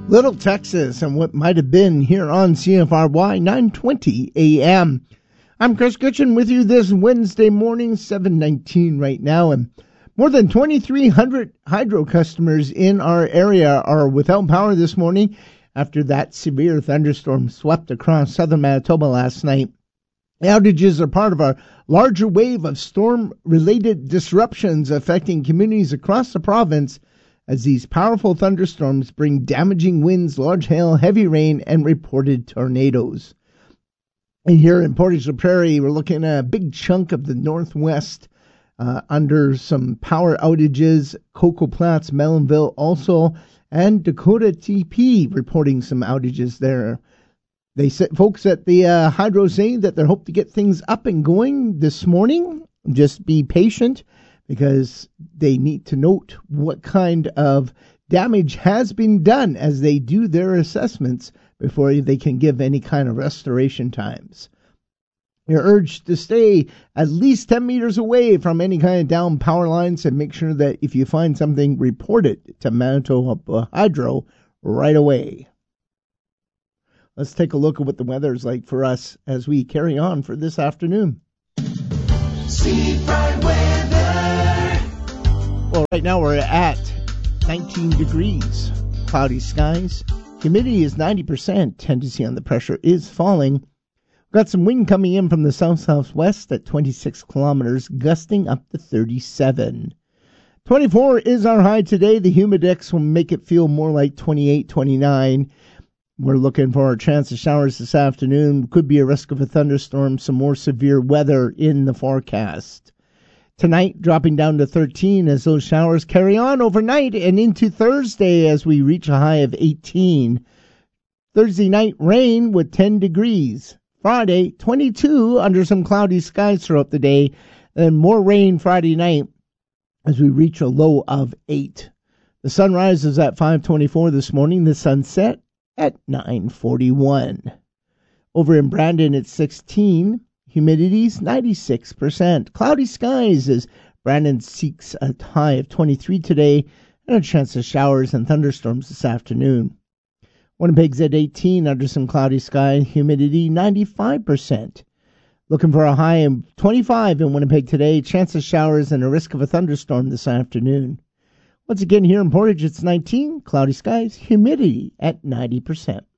Little Texas and what might have been here on CFRY 920 AM. I'm Chris Kitchen with you this Wednesday morning, 7:19 right now, and more than 2,300 hydro customers in our area are without power this morning after that severe thunderstorm swept across southern Manitoba last night. Outages are part of a larger wave of storm-related disruptions affecting communities across the province as these powerful thunderstorms bring damaging winds, large hail, heavy rain, and reported tornadoes. And here in Portage la Prairie, we're looking at a big chunk of the northwest under some power outages. Cocoa Platts, Melonville also, and Dakota TP reporting some outages there. They said, folks at the hydro saying that they hope to get things up and going this morning. Just be patient, because they need to note what kind of damage has been done as they do their assessments before they can give any kind of restoration times. You're urged to stay at least 10 meters away from any kind of down power lines and make sure that if you find something, report it to Manitoba Hydro right away. Let's take a look at what the weather is like for us as we carry on for this afternoon. Seafront weather. Well, right now we're at 19 degrees, cloudy skies. Humidity is 90%. Tendency on the pressure is falling. We've got some wind coming in from the south-southwest at 26 kilometers, gusting up to 37. 24 is our high today. The humidex will make it feel more like 28, 29. We're looking for a chance of showers this afternoon. Could be a risk of a thunderstorm, some more severe weather in the forecast. Tonight, dropping down to 13 as those showers carry on overnight and into Thursday as we reach a high of 18. Thursday night, rain with 10 degrees. Friday, 22 under some cloudy skies throughout the day. And more rain Friday night as we reach a low of 8. The sun rises at 5:24 this morning. The sunset at 9:41. Over in Brandon, it's 16. Humidity's 96%. Cloudy skies as Brandon seeks a high of 23 today and a chance of showers and thunderstorms this afternoon. Winnipeg's at 18 under some cloudy sky. Humidity 95%. Looking for a high of 25 in Winnipeg today. Chance of showers and a risk of a thunderstorm this afternoon. Once again, here in Portage, it's 19, cloudy skies, humidity at 90%.